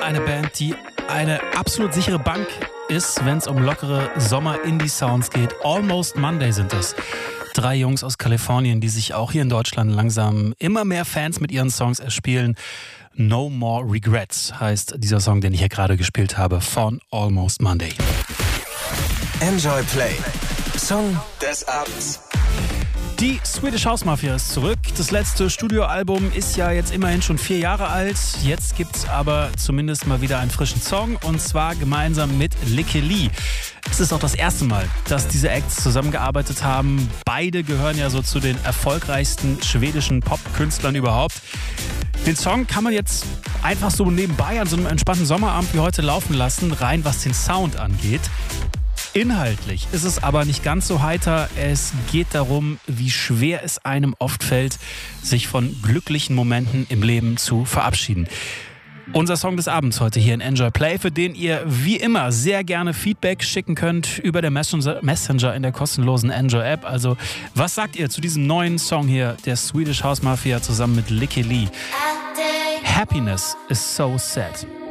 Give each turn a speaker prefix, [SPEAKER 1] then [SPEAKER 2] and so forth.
[SPEAKER 1] Eine Band, die eine absolut sichere Bank ist, wenn es um lockere Sommer-Indie-Sounds geht. Almost Monday sind das. 3 Jungs aus Kalifornien, die sich auch hier in Deutschland langsam immer mehr Fans mit ihren Songs erspielen. No More Regrets heißt dieser Song, den ich hier gerade gespielt habe, von Almost Monday.
[SPEAKER 2] Enjoy Play. Song des Abends.
[SPEAKER 1] Die Swedish House Mafia ist zurück. Das letzte Studioalbum ist ja jetzt immerhin schon 4 Jahre alt. Jetzt gibt's aber zumindest mal wieder einen frischen Song, und zwar gemeinsam mit Lykke Li. Es ist auch das erste Mal, dass diese Acts zusammengearbeitet haben. Beide gehören ja so zu den erfolgreichsten schwedischen Popkünstlern überhaupt. Den Song kann man jetzt einfach so nebenbei an so einem entspannten Sommerabend wie heute laufen lassen, rein was den Sound angeht. Inhaltlich ist es aber nicht ganz so heiter. Es geht darum, wie schwer es einem oft fällt, sich von glücklichen Momenten im Leben zu verabschieden. Unser Song des Abends heute hier in Enjoy Play, für den ihr wie immer sehr gerne Feedback schicken könnt über den Messenger in der kostenlosen Enjoy App. Also, was sagt ihr zu diesem neuen Song hier der Swedish House Mafia zusammen mit Lykke Li? Happiness is so sad.